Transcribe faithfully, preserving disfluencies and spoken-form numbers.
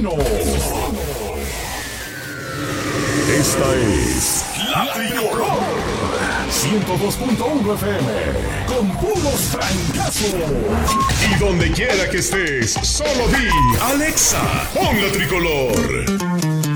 Campesino. Esta es La Tricolor ciento dos punto uno F M con puros trancazos. Y donde quiera que estés, solo di Alexa, pon La Tricolor.